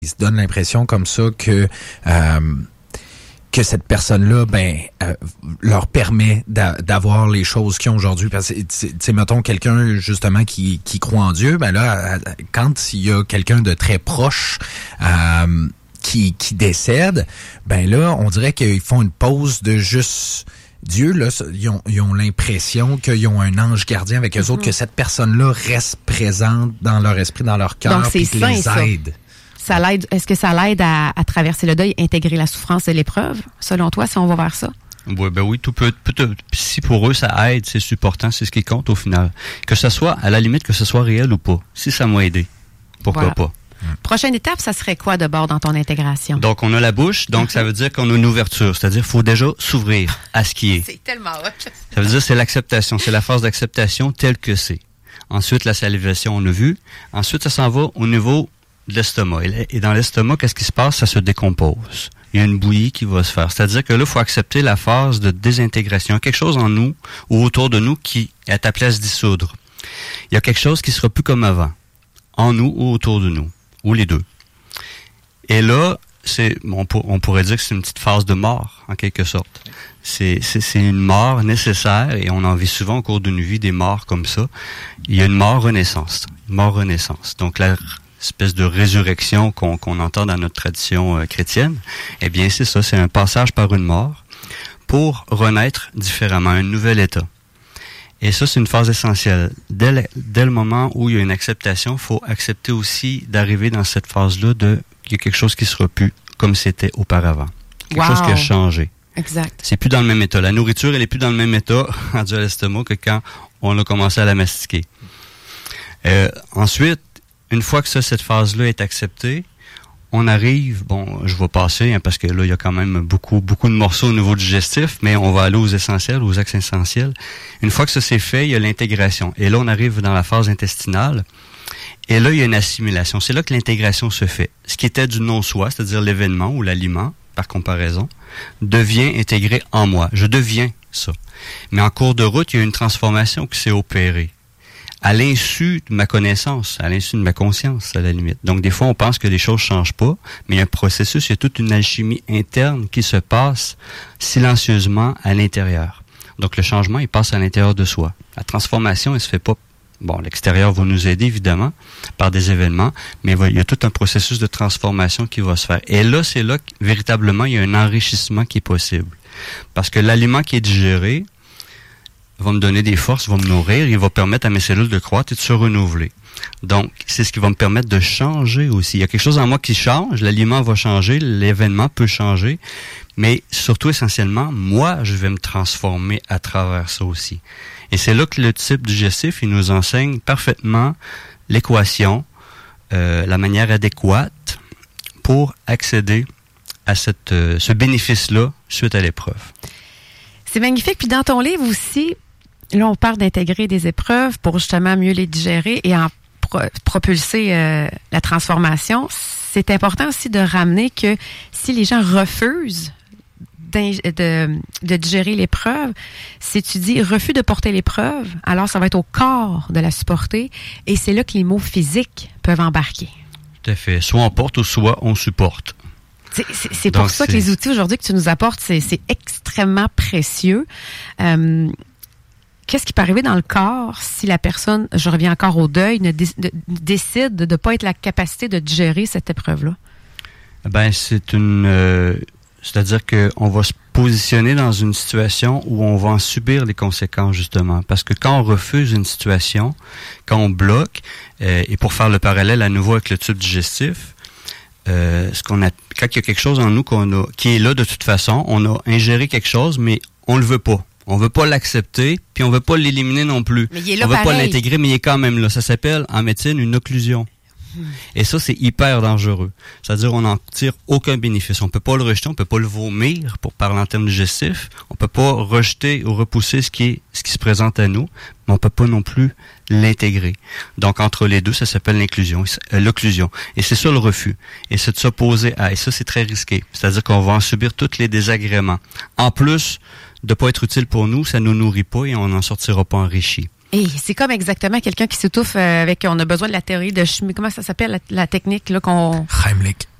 Il se donne l'impression comme ça que cette personne-là, leur permet d'avoir les choses qu'ils ont aujourd'hui. Parce que, tu sais, mettons quelqu'un, justement, qui croit en Dieu, là, quand il y a quelqu'un de très proche, qui décède, là, on dirait qu'ils font une pause de juste Dieu, là, ils ont l'impression qu'ils ont un ange gardien avec eux autres, que cette personne-là reste présente dans leur esprit, dans leur cœur, puis qu'ils les aide. Ça l'aide. Est-ce que ça l'aide à traverser le deuil, intégrer la souffrance et l'épreuve, selon toi, si on va vers ça? Oui, tout peut. Si pour eux ça aide, c'est supportant, c'est ce qui compte au final. Que ce soit, à la limite, que ce soit réel ou pas. Si ça m'a aidé, pourquoi pas? Prochaine étape, ça serait quoi d'abord dans ton intégration? Donc, on a la bouche, donc ça veut dire qu'on a une ouverture. C'est-à-dire qu'il faut déjà s'ouvrir à ce qui est. C'est tellement hot. Ça veut dire que c'est l'acceptation, c'est la phase d'acceptation telle que c'est. Ensuite, la salivation, on a vu. Ensuite, ça s'en va au niveau de l'estomac. Et dans l'estomac, qu'est-ce qui se passe? Ça se décompose. Il y a une bouillie qui va se faire. C'est-à-dire que là, il faut accepter la phase de désintégration. Quelque chose en nous ou autour de nous qui est à place dissoudre. Il y a quelque chose qui sera plus comme avant. En nous ou autour de nous. Ou les deux. Et là, on pourrait dire que c'est une petite phase de mort, en quelque sorte. C'est une mort nécessaire, et on en vit souvent au cours d'une vie des morts comme ça. Il y a une mort-renaissance. Donc, la espèce de résurrection qu'on entend dans notre tradition chrétienne, eh bien, c'est ça, c'est un passage par une mort pour renaître différemment, un nouvel état. Et ça, c'est une phase essentielle. Dès le moment où il y a une acceptation, il faut accepter aussi d'arriver dans cette phase-là qu'il y a quelque chose qui sera plus comme c'était auparavant. Quelque chose qui a changé. Exact. C'est plus dans le même état. La nourriture, elle est plus dans le même état rendue à l'estomac que quand on a commencé à la mastiquer. Ensuite, une fois que cette phase-là est acceptée, on arrive, je vais passer, parce que là, il y a quand même beaucoup de morceaux au niveau digestif, mais on va aller aux essentiels, aux axes essentiels. Une fois que ça c'est fait, il y a l'intégration. Et là, on arrive dans la phase intestinale. Et là, il y a une assimilation. C'est là que l'intégration se fait. Ce qui était du non-soi, c'est-à-dire l'événement ou l'aliment, par comparaison, devient intégré en moi. Je deviens ça. Mais en cours de route, il y a une transformation qui s'est opérée. À l'insu de ma connaissance, à l'insu de ma conscience, à la limite. Donc, des fois, on pense que les choses changent pas, mais il y a un processus, il y a toute une alchimie interne qui se passe silencieusement à l'intérieur. Donc, le changement, il passe à l'intérieur de soi. La transformation, elle se fait pas. L'extérieur va nous aider, évidemment, par des événements, mais il y a tout un processus de transformation qui va se faire. Et là, c'est là que, véritablement, il y a un enrichissement qui est possible. Parce que l'aliment qui est digéré va me donner des forces, va me nourrir, il va permettre à mes cellules de croître et de se renouveler. Donc, c'est ce qui va me permettre de changer aussi. Il y a quelque chose en moi qui change, l'aliment va changer, l'événement peut changer, mais surtout, essentiellement, moi, je vais me transformer à travers ça aussi. Et c'est là que le type digestif, il nous enseigne parfaitement l'équation, la manière adéquate pour accéder à ce bénéfice-là suite à l'épreuve. C'est magnifique. Puis dans ton livre aussi, là, on parle d'intégrer des épreuves pour justement mieux les digérer et en propulser la transformation. C'est important aussi de ramener que si les gens refusent de digérer l'épreuve, si tu dis refus de porter l'épreuve, alors ça va être au corps de la supporter et c'est là que les mots physiques peuvent embarquer. Tout à fait. Soit on porte ou soit on supporte. C'est pour ça que les outils aujourd'hui que tu nous apportes, c'est extrêmement précieux. Qu'est-ce qui peut arriver dans le corps si la personne, je reviens encore au deuil, décide de ne pas être la capacité de digérer cette épreuve-là? C'est-à-dire qu'on va se positionner dans une situation où on va en subir les conséquences, justement. Parce que quand on refuse une situation, quand on bloque, et pour faire le parallèle à nouveau avec le tube digestif, quand il y a quelque chose en nous qui est là de toute façon, on a ingéré quelque chose, mais on le veut pas. On veut pas l'accepter, puis on veut pas l'éliminer non plus. Mais il est là, on veut pareil. pas l'intégrer, mais il est quand même là. Ça s'appelle, en médecine, une occlusion. Et ça, c'est hyper dangereux. C'est-à-dire, on n'en tire aucun bénéfice. On peut pas le rejeter, on peut pas le vomir, pour parler en termes digestifs. On peut pas rejeter ou repousser ce qui se présente à nous, mais on peut pas non plus l'intégrer. Donc, entre les deux, ça s'appelle l'occlusion. Et c'est ça le refus. Et c'est de s'opposer à. Et ça, c'est très risqué. C'est-à-dire qu'on va en subir tous les désagréments. En plus de pas être utile pour nous, ça nous nourrit pas et on n'en sortira pas enrichi. Et c'est comme exactement quelqu'un qui s'étouffe avec... On a besoin de la théorie de chimie. Comment ça s'appelle, la technique là qu'on... Heimlich.